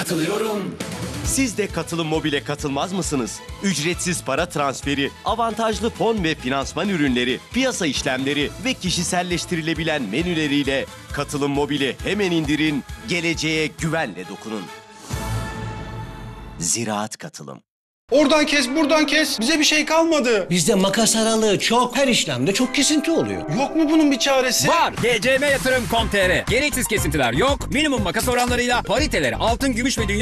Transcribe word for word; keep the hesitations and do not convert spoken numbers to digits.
katılıyorum. Siz de Katılım Mobil'e katılmaz mısınız? Ücretsiz para transferi, avantajlı fon ve finansman ürünleri, piyasa işlemleri ve kişiselleştirilebilen menüleriyle Katılım Mobil'i hemen indirin, geleceğe güvenle dokunun. Ziraat Katılım. Oradan kes, buradan kes. Bize bir şey kalmadı. Bizde makas aralığı çok, her işlemde çok kesinti oluyor. Yok mu bunun bir çaresi? Var. G C M yatırım nokta com nokta tr. Gereksiz kesintiler yok. Minimum makas oranlarıyla pariteleri altın, gümüş ve dünya